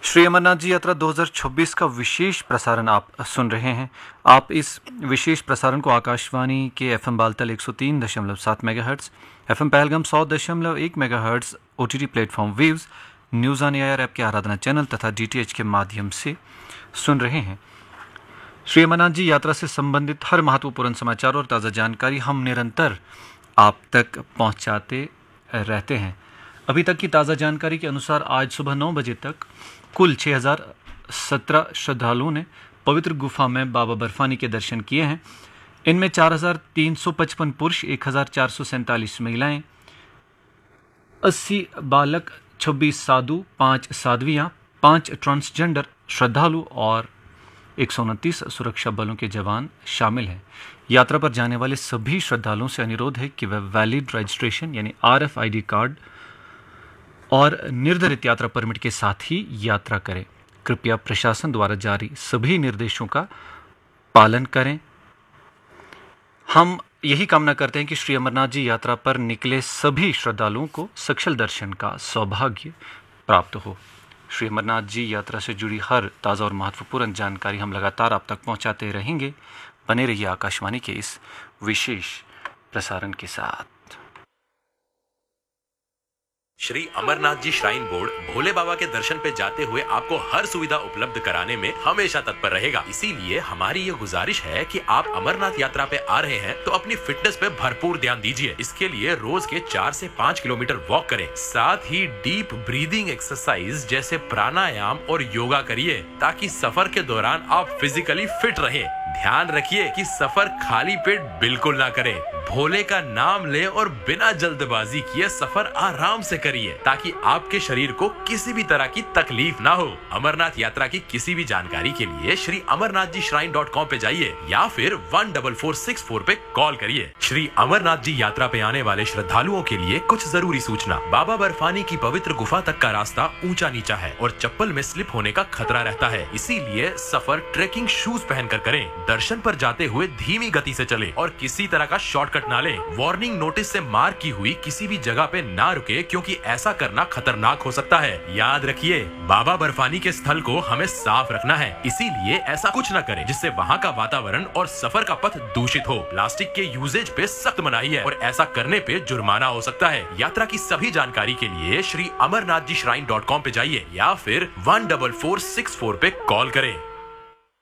श्री अमरनाथ जी यात्रा 2026 का विशेष प्रसारण आप सुन रहे हैं। आप इस विशेष प्रसारण को आकाशवाणी के FM Baltal 103.7 megahertz, FM Pahalgam 100.1 megahertz, OTT platform waves, news on air app के आराधना चैनल तथा डीटीएच के माध्यम से सुन रहे हैं। श्री अमरनाथ जी यात्रा से संबंधित हर महत्वपूर्ण समाचार और ताज़ा जानकारी हम निरंतर आप तक पहुंचाते रहते हैं। अभी तक की ताज़ा जानकारी के अनुसार आज सुबह 9 बजे तक कुल 6017 श्रद्धालुओं ने पवित्र गुफा में बाबा बर्फानी के दर्शन किए हैं। इनमें 4355 पुरुष, 1447 महिलाएं, 80 बालक, 26 साधु, 5 साध्वियां, 5 ट्रांसजेंडर श्रद्धालु और 129 सुरक्षा बलों के जवान शामिल हैं। यात्रा पर जाने वाले सभी श्रद्धालुओं से अनुरोध है कि वह वैलिड रजिस्ट्रेशन यानी RFID कार्ड और निर्धारित यात्रा परमिट के साथ ही यात्रा करें। कृपया प्रशासन द्वारा जारी सभी निर्देशों का पालन करें। हम यही कामना करते हैं कि श्री अमरनाथ जी यात्रा पर निकले सभी श्रद्धालुओं को सक्षल दर्शन का सौभाग्य प्राप्त हो। श्री अमरनाथ जी यात्रा से जुड़ी हर ताज़ा और महत्वपूर्ण जानकारी हम लगातार आप तक पहुंचाते रहेंगे। बने रहिए आकाशवाणी के इस विशेष प्रसारण के साथ। श्री अमरनाथ जी श्राइन बोर्ड भोले बाबा के दर्शन पे जाते हुए आपको हर सुविधा उपलब्ध कराने में हमेशा तत्पर रहेगा। इसीलिए हमारी ये गुजारिश है कि आप अमरनाथ यात्रा पे आ रहे हैं तो अपनी फिटनेस पे भरपूर ध्यान दीजिए। इसके लिए रोज के 4 से 5 किलोमीटर वॉक करें, साथ ही डीप ब्रीदिंग एक्सरसाइज जैसे प्राणायाम और योगा करिए ताकि सफर के दौरान आप फिजिकली फिट रहें। ध्यान रखिए कि सफर खाली पेट बिल्कुल ना करें। भोले का नाम लें और बिना जल्दबाजी किए सफर आराम से करिए ताकि आपके शरीर को किसी भी तरह की तकलीफ ना हो। अमरनाथ यात्रा की किसी भी जानकारी के लिए श्री amarnathjishrine.com पे जाइए या फिर 14464 पे कॉल करिए। श्री अमरनाथ जी यात्रा पे आने वाले श्रद्धालुओं के लिए कुछ जरूरी सूचना। बाबा बर्फानी की पवित्र गुफा तक का रास्ता ऊंचा नीचा है और चप्पल में स्लिप होने का खतरा रहता है, इसीलिए सफर ट्रेकिंग शूज पहनकर करें। दर्शन पर जाते हुए धीमी गति से चलें और किसी तरह का शॉर्टकट ना लें। वार्निंग नोटिस से मार्क की हुई किसी भी जगह पे ना रुके क्योंकि ऐसा करना खतरनाक हो सकता है। याद रखिए, बाबा बर्फानी के स्थल को हमें साफ रखना है, इसीलिए ऐसा कुछ न करें जिससे वहाँ का वातावरण और सफर का पथ दूषित हो। प्लास्टिक के यूजेज पे सख्त मनाही है और ऐसा करने पे जुर्माना हो सकता है। यात्रा की सभी जानकारी के लिए श्री amarnathjishrine.com पे जाइए या फिर 14464 पे कॉल करें।